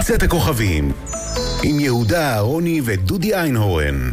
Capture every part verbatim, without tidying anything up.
קבוצת הכוכבים עם יהודה אהרוני ודודי איינהורן.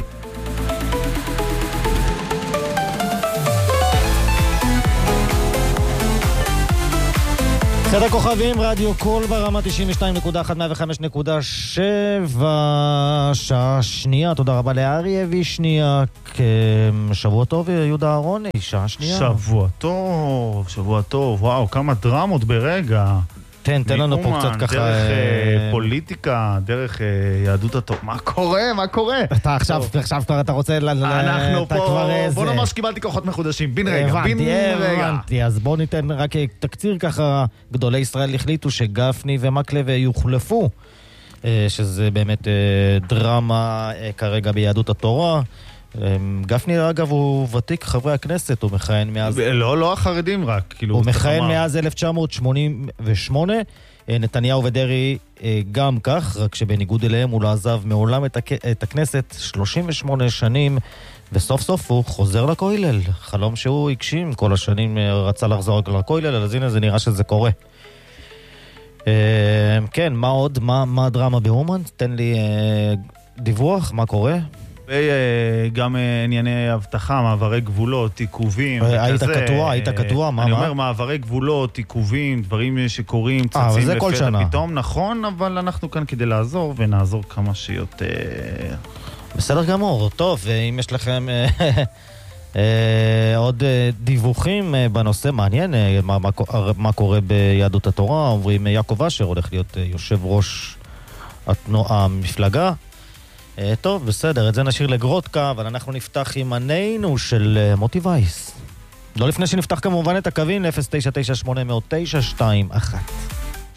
קבוצת הכוכבים, רדיו קול ברמה תשעים ושתיים נקודה אחת, מאה וחמש נקודה שבע, שעה שנייה. תודה רבה לאריה וישניאק. שבוע טוב, יהודה אהרוני, שעה שנייה. שבוע טוב, שבוע טוב. וואו, כמה דרמות ברגע. תן, תן לנו פה קצת ככה... דרך פוליטיקה, דרך יהדות הטוב. מה קורה? מה קורה? אתה עכשיו, עכשיו כבר אתה רוצה... אנחנו פה, בוא נאמר שקיבלתי כוחות מחודשים. בין רגע, בין רגע. הבנתי, אז בוא ניתן רק תקציר ככה. גדולי ישראל החליטו שגפני ומקלב יוחלפו, שזה באמת דרמה כרגע ביהדות התורה. גפני אגב הוא ותיק חברי הכנסת, הוא מכהן מאז... לא, לא החרדים רק, כאילו... הוא מכהן מאז אלף תשע מאות שמונים ושמונה, נתניהו ודרי גם כך, רק שבניגוד אליהם הוא לא עזב מעולם את, הכ... את הכנסת שלושים ושמונה שנים, וסוף סוף הוא חוזר לכולל, חלום שהוא הגשים, כל השנים רצה לחזור לכולל, אז הנה זה נראה שזה קורה. כן, מה עוד? מה, מה הדרמה באומן? תן לי דיווח, מה קורה? וגם ענייני הבטחה, מעברי גבולות, עיכובים. היית כתוע, היית כתוע, מה? אני אומר, מעברי גבולות, עיכובים, דברים שקורים, צצים לפתע פתאום, נכון, אבל אנחנו כאן כדי לעזור, ונעזור כמה שיותר. בסדר גמור, טוב, ואם יש לכם עוד דיווחים בנושא מעניין, מה קורה ביהדות התורה, אומרים יעקב אשר הולך להיות יושב ראש המפלגה, טוב, בסדר, את זה נשאיר לגרודקה, אבל אנחנו נפתח עם ענינו של מוטי וייס. לא לפני שנפתח כמובן את הקווים, אפס תשע תשע שמונה אפס אפס תשע שתיים אחת.